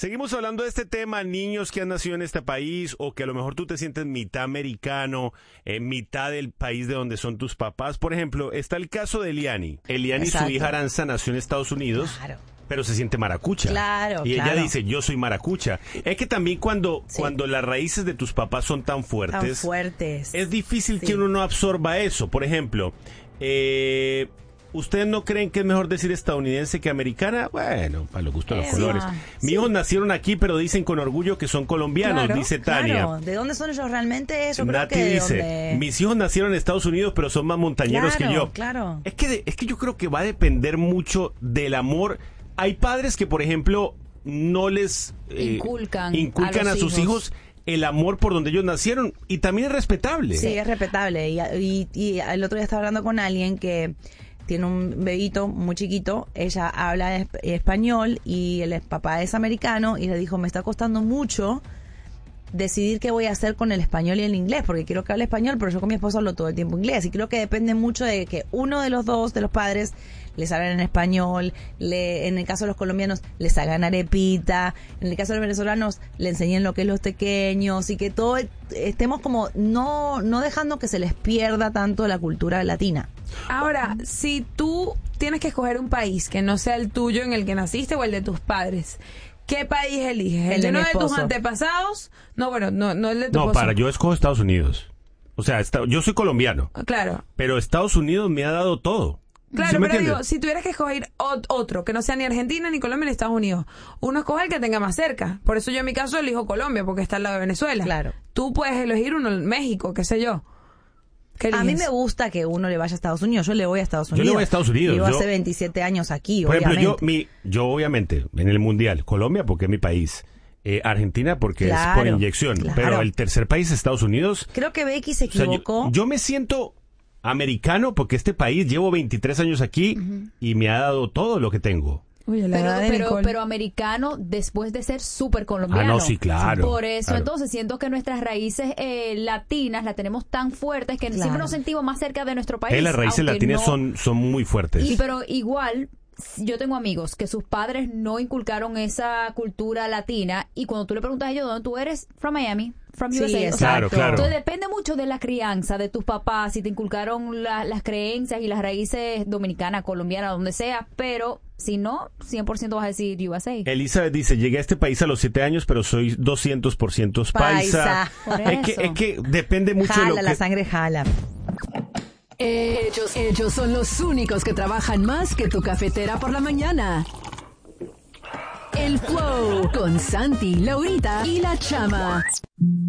Seguimos hablando de este tema, niños que han nacido en este país o que a lo mejor tú te sientes mitad americano, mitad del país de donde son tus papás. Por ejemplo, está el caso de Eliani. Eliani, su hija Aranza, nació en Estados Unidos. Claro. Pero se siente maracucha. Claro, y claro. ella dice, yo soy maracucha. Es que también cuando las raíces de tus papás son tan fuertes, es difícil que uno no absorba eso. Por ejemplo, ¿ustedes no creen que es mejor decir estadounidense que americana? Bueno, para los gustos de los colores. Mis hijos nacieron aquí, pero dicen con orgullo que son colombianos, dice Tania. Claro. ¿De dónde son ellos realmente? Yo creo Nati que dice, mis hijos nacieron en Estados Unidos, pero son más montañeros que yo. Claro. Es que yo creo que va a depender mucho del amor. Hay padres que, por ejemplo, no les inculcan a sus hijos el amor por donde ellos nacieron, y también es respetable. Sí, es respetable. Y el otro día estaba hablando con alguien que tiene un bebito muy chiquito, ella habla español y el papá es americano, y le dijo, me está costando mucho decidir qué voy a hacer con el español y el inglés, porque quiero que hable español, pero yo con mi esposo hablo todo el tiempo inglés, y creo que depende mucho de que uno de los dos, de los padres, les hablen en español, en el caso de los colombianos, les hagan arepita, en el caso de los venezolanos, le enseñen lo que es los tequeños, y que todo estemos como no dejando que se les pierda tanto la cultura latina. Ahora, si tú tienes que escoger un país que no sea el tuyo en el que naciste o el de tus padres, ¿qué país eliges? ¿El de tus antepasados? No el de tu esposo. Yo escojo Estados Unidos. O sea, yo soy colombiano. Claro. Pero Estados Unidos me ha dado todo. Claro, ¿Sí me pero entiendes? digo, si tuvieras que escoger otro, que no sea ni Argentina, ni Colombia, ni Estados Unidos, uno escoge el que tenga más cerca. Por eso yo en mi caso elijo Colombia, porque está al lado de Venezuela. Claro. Tú puedes elegir uno, México, qué sé yo. A mí me gusta que uno le vaya a Estados Unidos. Yo le voy a Estados Unidos. Yo le voy a Estados Unidos. Vivo hace 27 años aquí, por obviamente. ejemplo, yo obviamente, en el Mundial, Colombia porque es mi país, Argentina porque es por inyección, pero el tercer país, Estados Unidos. Creo que Becky se equivocó. Yo me siento americano porque este país, llevo 23 años aquí y me ha dado todo lo que tengo. Oye, pero americano después de ser súper colombiano. Ah, no, sí, claro. Por eso, claro. Entonces, siento que nuestras raíces latinas las tenemos tan fuertes que siempre nos sentimos más cerca de nuestro país. Las raíces latinas son muy fuertes. Pero igual, yo tengo amigos que sus padres no inculcaron esa cultura latina, y cuando tú le preguntas a ellos dónde tú eres, from Miami, from USA. Sí, o sea, claro. Entonces depende mucho de la crianza de tus papás, si te inculcaron las creencias y las raíces dominicanas, colombianas, donde sea, pero si no, 100% vas a decir USA. Elizabeth dice, llegué a este país a los 7 años, pero soy 200% paisa. Es que depende mucho de lo que... la sangre jala. Ellos son los únicos que trabajan más que tu cafetera por la mañana. El Flow con Santi, Laurita y La Chama.